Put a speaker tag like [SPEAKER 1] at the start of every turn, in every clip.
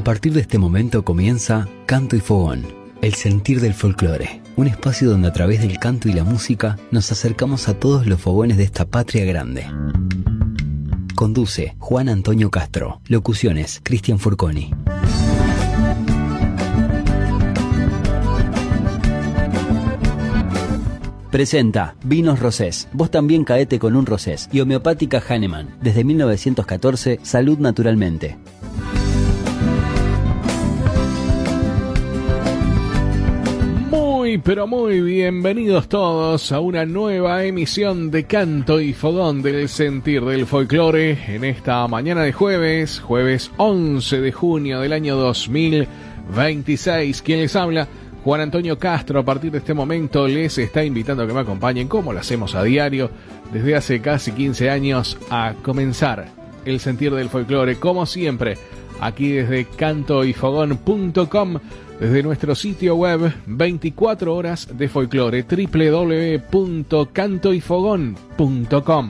[SPEAKER 1] partir de este momento comienza Canto y Fogón, el sentir del folclore. Un espacio donde a través del canto y la música nos acercamos a todos los fogones de esta patria grande. Conduce Juan Antonio Castro. Locuciones Cristian Furconi. Presenta Vinos Rosés. Vos también caete con un Rosés. Y Homeopática Hahnemann. Desde 1914, salud naturalmente.
[SPEAKER 2] Pero muy bienvenidos todos a una nueva emisión de Canto y Fogón del Sentir del Folclore en esta mañana de jueves 11 de junio del año 2026. Quien les habla, Juan Antonio Castro. A partir de este momento les está invitando a que me acompañen, como lo hacemos a diario desde hace casi 15 años, a comenzar el Sentir del Folclore, como siempre, aquí desde cantoyfogón.com. Desde nuestro sitio web, 24 horas de folclore, www.cantoyfogón.com.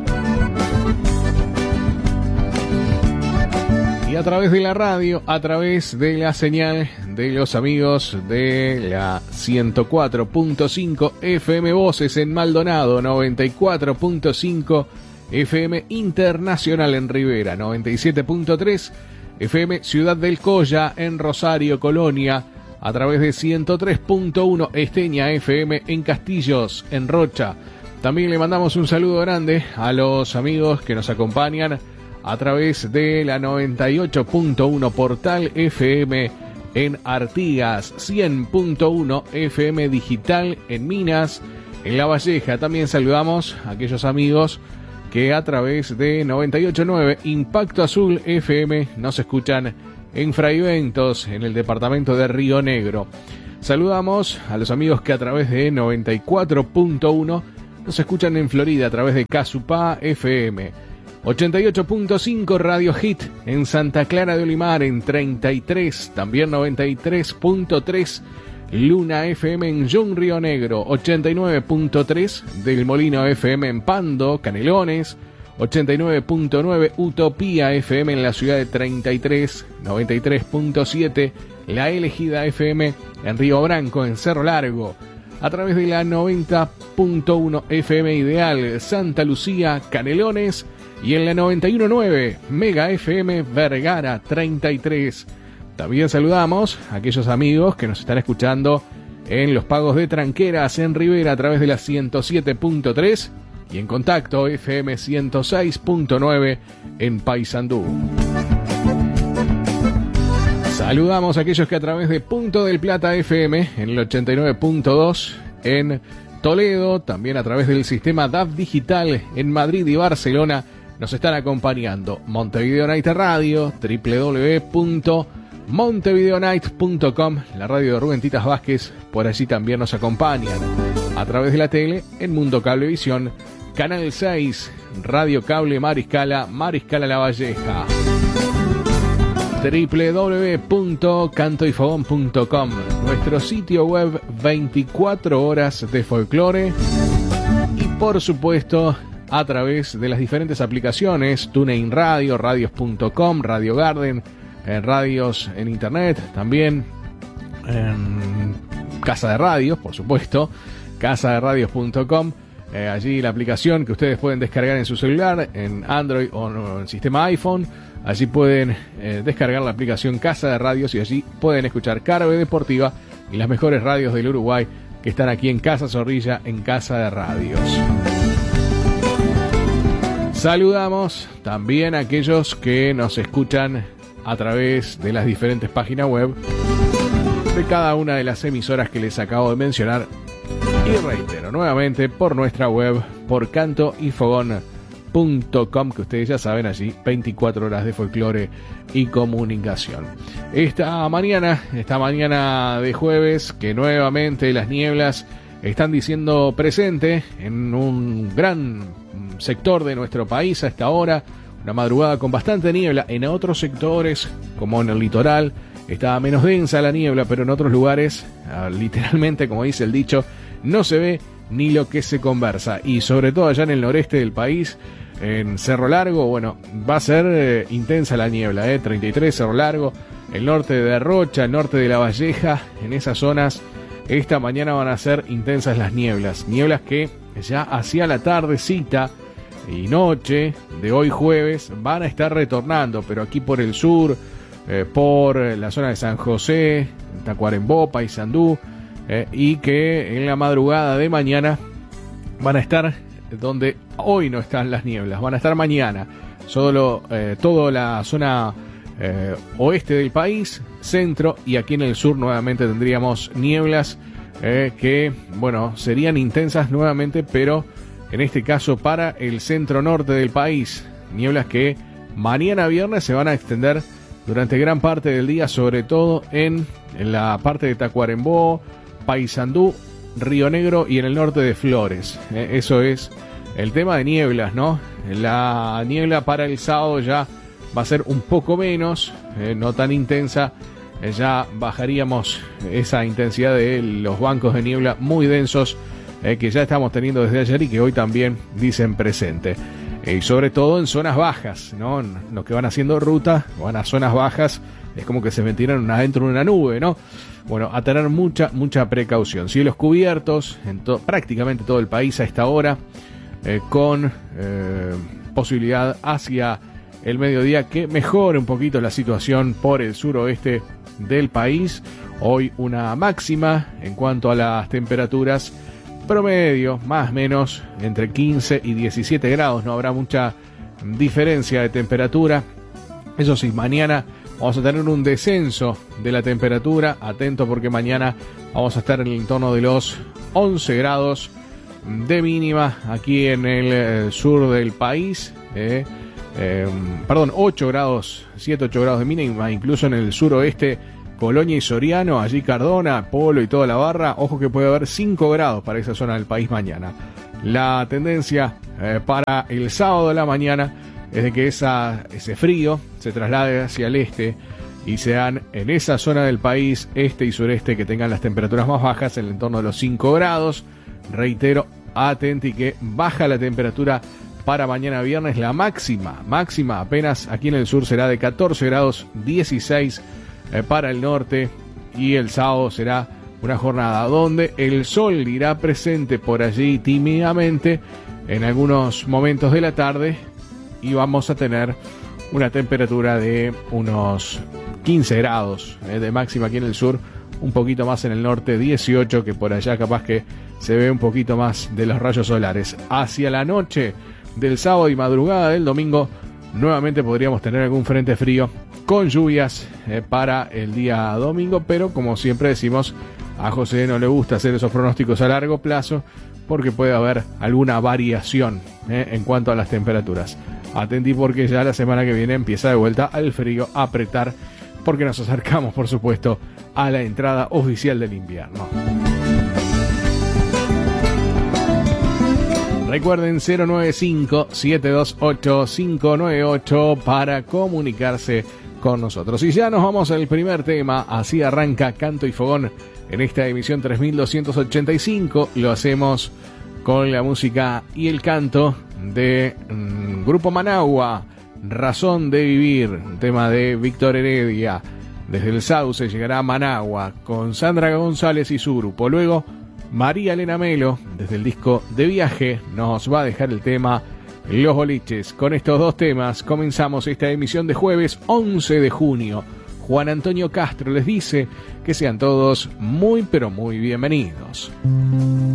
[SPEAKER 2] Y a través de la radio, a través de la señal de los amigos de la 104.5 FM Voces en Maldonado, 94.5 FM Internacional en Rivera, 97.3 FM Ciudad del Colla en Rosario, Colonia, a través de 103.1 Esteña FM en Castillos, en Rocha. También le mandamos un saludo grande a los amigos que nos acompañan a través de la 98.1 Portal FM en Artigas, 100.1 FM Digital en Minas, en La Valleja. También saludamos a aquellos amigos que a través de 98.9 Impacto Azul FM nos escuchan en Fraiventos, en el departamento de Río Negro. Saludamos a los amigos que a través de 94.1 nos escuchan en Florida a través de Casupá FM. 88.5 Radio Hit en Santa Clara de Olimar en 33, también 93.3 Luna FM en Jun Río Negro, 89.3 del Molino FM en Pando, Canelones, 89.9 Utopía FM en la ciudad de 33, 93.7 La Elegida FM en Río Branco, en Cerro Largo, a través de la 90.1 FM Ideal Santa Lucía, Canelones, y en la 91.9 Mega FM Vergara 33. También saludamos a aquellos amigos que nos están escuchando en Los Pagos de Tranqueras en Rivera a través de la 107.3 y en Contacto FM 106.9 en Paysandú. Saludamos a aquellos que a través de Punto del Plata FM en el 89.2 en Toledo, también a través del sistema DAB Digital en Madrid y Barcelona nos están acompañando. Montevideo Night Radio, www.montevideonight.com, la radio de Rubén Titas Vázquez, por allí también nos acompañan. A través de la tele, en Mundo Cablevisión, Canal 6, Radio Cable Mariscala, Mariscala La Valleja. www.cantoyfogón.com, nuestro sitio web 24 horas de folclore. Y por supuesto, a través de las diferentes aplicaciones, TuneIn Radio, radios.com, Radio Garden, radios en internet, también en Casa de Radios, por supuesto, casaderadios.com, allí la aplicación que ustedes pueden descargar en su celular, en Android o en sistema iPhone. Allí pueden descargar la aplicación Casa de Radios y allí pueden escuchar Carve Deportiva y las mejores radios del Uruguay que están aquí en Casa Zorrilla, en Casa de Radios. Saludamos también a aquellos que nos escuchan a través de las diferentes páginas web de cada una de las emisoras que les acabo de mencionar. Y reitero nuevamente, por nuestra web, por cantoyfogón.com, que ustedes ya saben, allí 24 horas de folclore y comunicación. Esta mañana de jueves, que nuevamente las nieblas están diciendo presente en un gran sector de nuestro país a esta hora, una madrugada con bastante niebla. En otros sectores, como en el litoral, está menos densa la niebla, pero en otros lugares, literalmente, como dice el dicho, no se ve ni lo que se conversa. Y sobre todo allá en el noreste del país, En Cerro Largo, bueno, va a ser intensa la niebla, 33 Cerro Largo, el norte de Rocha, el norte de La Valleja, en esas zonas esta mañana van a ser intensas las nieblas que ya hacia la tardecita y noche de hoy jueves van a estar retornando, pero aquí por el sur, por la zona de San José, Tacuarembó, Paysandú, y que en la madrugada de mañana van a estar donde hoy no están las nieblas, van a estar mañana. Solo toda la zona oeste del país, centro, y aquí en el sur nuevamente tendríamos nieblas que, bueno, serían intensas nuevamente, pero en este caso para el centro norte del país. Nieblas que mañana viernes se van a extender durante gran parte del día, sobre todo en la parte de Tacuarembó, Paysandú, Río Negro y en el norte de Flores. Eso es el tema de nieblas, ¿no? La niebla para el sábado ya va a ser un poco menos, no tan intensa. Ya bajaríamos esa intensidad de los bancos de niebla muy densos que ya estamos teniendo desde ayer y que hoy también dicen presente. Y sobre todo en zonas bajas, ¿no? Los que van haciendo ruta, van a zonas bajas, es como que se metieran adentro de una nube, ¿no? Bueno, a tener mucha precaución. Cielos cubiertos en prácticamente todo el país a esta hora, con posibilidad hacia el mediodía que mejore un poquito la situación por el suroeste del país. Hoy una máxima en cuanto a las temperaturas promedio, más o menos entre 15 y 17 grados, no habrá mucha diferencia de temperatura. Eso sí, mañana vamos a tener un descenso de la temperatura, atento porque mañana vamos a estar en el entorno de los 11 grados de mínima aquí en el sur del país, 8 grados, 7-8 grados de mínima, incluso en el suroeste, Colonia y Soriano, allí Cardona, Polo y toda la barra. Ojo que puede haber 5 grados para esa zona del país mañana. La tendencia para el sábado de la mañana es de que ese frío se traslade hacia el este y sean en esa zona del país, este y sureste, que tengan las temperaturas más bajas en el entorno de los 5 grados. Reitero, atenti que baja la temperatura para mañana viernes. La máxima apenas aquí en el sur será de 14 grados, 16 para el norte, y el sábado será una jornada donde el sol irá presente por allí tímidamente en algunos momentos de la tarde y vamos a tener una temperatura de unos 15 grados de máxima aquí en el sur, un poquito más en el norte, 18, que por allá capaz que se ve un poquito más de los rayos solares. Hacia la noche del sábado y madrugada del domingo nuevamente podríamos tener algún frente frío con lluvias para el día domingo, pero como siempre decimos, a José no le gusta hacer esos pronósticos a largo plazo porque puede haber alguna variación en cuanto a las temperaturas. Atenti porque ya la semana que viene empieza de vuelta al frío a apretar, porque nos acercamos, por supuesto, a la entrada oficial del invierno. Recuerden 095-728-598 para comunicarse con nosotros. Y ya nos vamos al primer tema. Así arranca Canto y Fogón en esta emisión 3285. Lo hacemos con la música y el canto de Grupo Managua, Razón de Vivir, un tema de Víctor Heredia. Desde el Sauce llegará Managua con Sandra González y su grupo. Luego María Elena Melo, desde el disco De Viaje, nos va a dejar el tema Los Boliches. Con estos dos temas comenzamos esta emisión de jueves 11 de junio. Juan Antonio Castro les dice que sean todos muy pero muy bienvenidos.